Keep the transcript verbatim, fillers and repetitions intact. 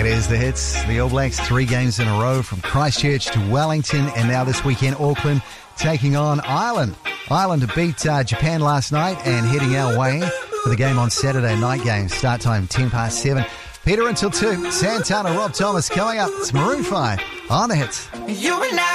It is the hits. The All Blacks, three games in a row from Christchurch to Wellington, and now this weekend, Auckland taking on Ireland. Ireland beat uh, Japan last night and heading our way for the game on Saturday night game. Start time ten past seven. Peter until two. Santana, Rob Thomas coming up. It's Maroon five on the hits. You and I.